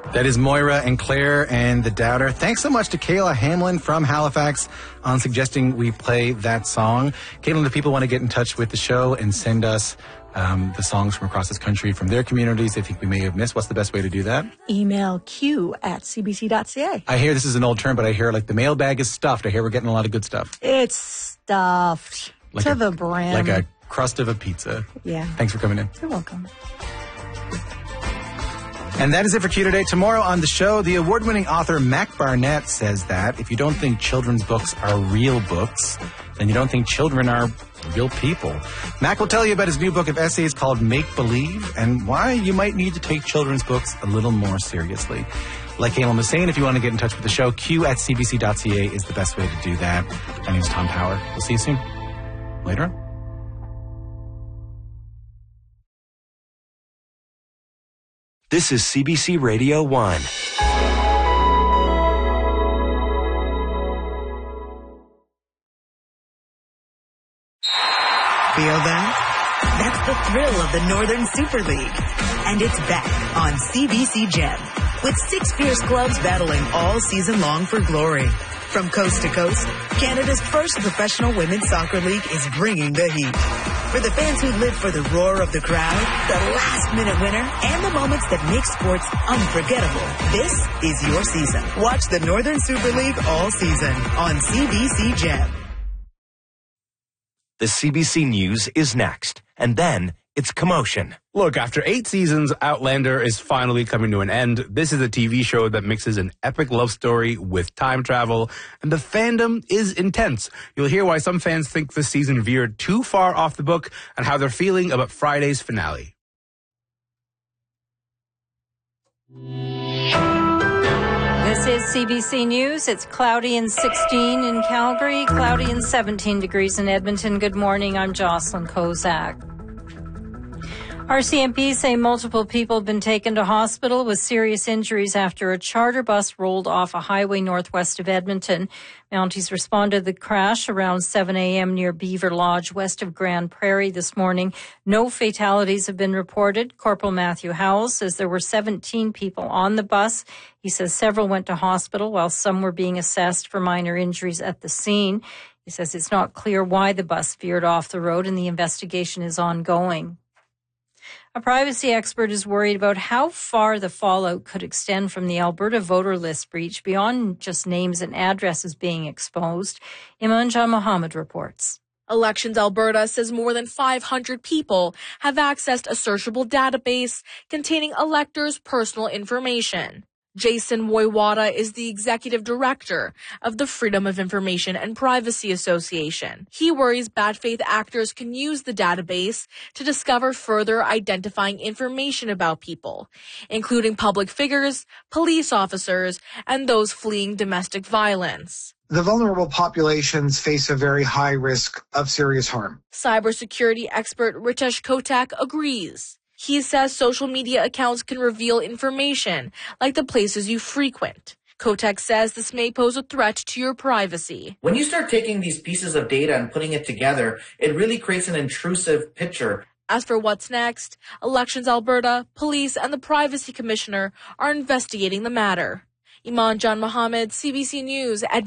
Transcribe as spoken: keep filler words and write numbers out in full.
That is Moira and Claire and the Doubter. Thanks so much to Kayla Hamlin from Halifax on suggesting we play that song. Caitlin, if people want to get in touch with the show and send us um, the songs from across this country, from their communities they think we may have missed, what's the best way to do that? Email q at c b c dot c a. I hear this is an old term, but I hear like the mailbag is stuffed. I hear we're getting a lot of good stuff. It's stuffed like to a, the brim. Like a crust of a pizza. Yeah. Thanks for coming in. You're welcome. And that is it for Q Today. Tomorrow on the show, the award-winning author Mac Barnett says that if you don't think children's books are real books, then you don't think children are real people. Mac will tell you about his new book of essays called Make Believe and why you might need to take children's books a little more seriously. Like Caleb was saying, if you want to get in touch with the show, q at c b c dot c a is the best way to do that. My name is Tom Power. We'll see you soon. Later on. This is C B C Radio one. Feel that? That's the thrill of the Northern Super League. And it's back on C B C Gem, with six fierce clubs battling all season long for glory. From coast to coast, Canada's first professional women's soccer league is bringing the heat. For the fans who live for the roar of the crowd, the last-minute winner, and the moments that make sports unforgettable, this is your season. Watch the Northern Super League all season on C B C Gem. The C B C News is next, and then it's commotion. Look, after eight seasons, Outlander is finally coming to an end. This is a T V show that mixes an epic love story with time travel, and the fandom is intense. You'll hear why some fans think this season veered too far off the book and how they're feeling about Friday's finale. This is C B C News. It's cloudy and sixteen in Calgary, cloudy and seventeen degrees in Edmonton. Good morning. I'm Jocelyn Kozak. R C M P say multiple people have been taken to hospital with serious injuries after a charter bus rolled off a highway northwest of Edmonton. Mounties responded to the crash around seven a.m. near Beaver Lodge, west of Grand Prairie this morning. No fatalities have been reported. Corporal Matthew Howell says there were seventeen people on the bus. He says several went to hospital while some were being assessed for minor injuries at the scene. He says it's not clear why the bus veered off the road and the investigation is ongoing. A privacy expert is worried about how far the fallout could extend from the Alberta voter list breach beyond just names and addresses being exposed. Iman Jan Mohammed reports. Elections Alberta says more than five hundred people have accessed a searchable database containing electors' personal information. Jason Woywada is the executive director of the Freedom of Information and Privacy Association. He worries bad faith actors can use the database to discover further identifying information about people, including public figures, police officers, and those fleeing domestic violence. The vulnerable populations face a very high risk of serious harm. Cybersecurity expert Ritesh Kotak agrees. He says social media accounts can reveal information, like the places you frequent. Kotek says this may pose a threat to your privacy. When you start taking these pieces of data and putting it together, it really creates an intrusive picture. As for what's next, Elections Alberta, police, and the Privacy Commissioner are investigating the matter. Iman Jan Mohammed, C B C News, at